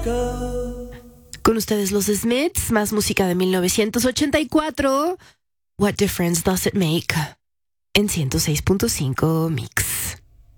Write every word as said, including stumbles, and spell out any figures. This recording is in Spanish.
Con ustedes los Smiths, más música de mil novecientos ochenta y cuatro. What difference does it make? En ciento seis punto cinco Mix.